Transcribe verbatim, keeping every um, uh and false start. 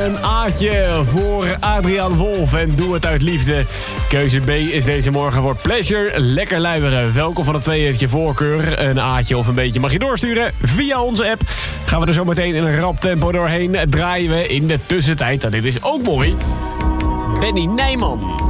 Een A'tje voor Adriaan Wolf en Doe het uit liefde. Keuze B is deze morgen voor Pleasure. Lekker luieren. Welkom van de twee heeft je voorkeur. Een A'tje of een beetje mag je doorsturen via onze app. Gaan we er zo meteen in een rap tempo doorheen. Draaien we in de tussentijd, en dit is ook mooi, Benny Nijman.